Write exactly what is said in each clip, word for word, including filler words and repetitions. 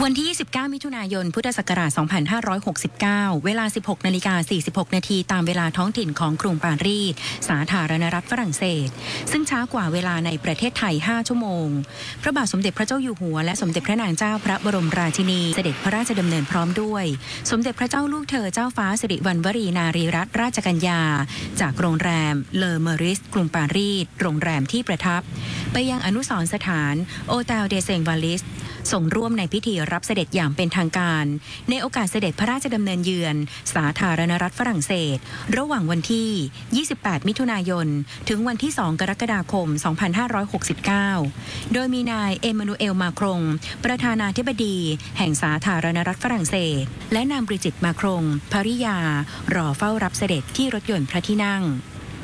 วันที่ ยี่สิบเก้า มิถุนายน พุทธศักราช สองพันห้าร้อยหกสิบเก้า เวลา สิบหกนาฬิกาสี่สิบหกนาทีตามเวลาท้องถิ่นของกรุงปารีส สาธารณรัฐฝรั่งเศส ซึ่งช้ากว่าเวลาในประเทศไทย ห้า ชั่วโมง พระบาทสมเด็จพระเจ้าอยู่หัวและสมเด็จพระนางเจ้าพระบรมราชินีเสด็จพระราชดำเนินพร้อมด้วย สมเด็จพระเจ้าลูกเธอเจ้าฟ้าสิริวัณวรีนารีรัตนราชกัญญา จากโรงแรมเลอเมอริสกรุงปารีส โรงแรมที่ประทับ ไปยังอนุสรณ์สถานโอเตลเดเซงวาลิสส่งร่วมในพิธีรับเสด็จอย่างเป็นทางการในโอกาสเสด็จพระราชดำเนินเยือนสาธารณรัฐฝรั่งเศสระหว่างวันที่ ยี่สิบแปด มิถุนายน ถึงวันที่ สอง กรกฎาคม สองพันห้าร้อยหกสิบเก้า โดยมีนายเอมานูเอลมาครงประธานาธิบดีแห่งสาธารณรัฐฝรั่งเศสและนางบริจิตมาครงภริยารอเฝ้ารับเสด็จที่รถยนต์พระที่นั่ง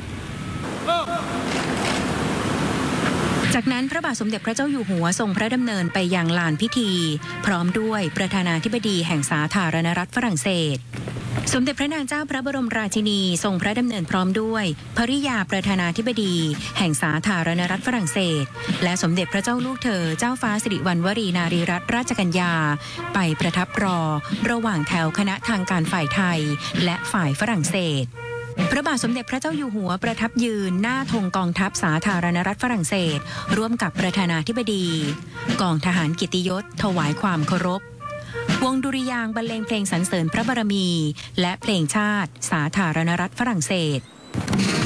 จากนั้นพระบาทสมเด็จพระเจ้าอยู่หัวทรงพระดำเนินไปยังลานพิธีพร้อมด้วยประธานาธิบดีแห่งสาธารณรัฐฝรั่งเศสสมเด็จพระนางเจ้าพระบรมราชินีทรงพระดำเนินพร้อมด้วยภริยาประธานาธิบดีแห่งสาธารณรัฐฝรั่งเศสและสมเด็จพระเจ้าลูกเธอเจ้าฟ้าสิริวัณวรีนารีรัตนราชกัญญาไปประทับรอระหว่างแถวคณะทางการฝ่ายไทยและฝ่ายฝรั่งเศสพระบาทสมเด็จพระเจ้าอยู่หัวประทับยืนหน้าธงกองทัพสาธารณรัฐฝรั่งเศสร่วมกับประธานาธิบดีกองทหารเกียรติยศถวายความเคารพวงดุริยางค์บรรเลงเพลงสรรเสริญพระบารมีและเพลงชาติสาธารณรัฐฝรั่งเศส